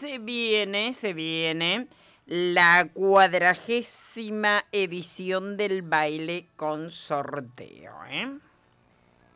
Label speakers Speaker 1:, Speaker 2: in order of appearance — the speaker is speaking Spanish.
Speaker 1: se viene la 40ª edición del baile con sorteo, ¿eh?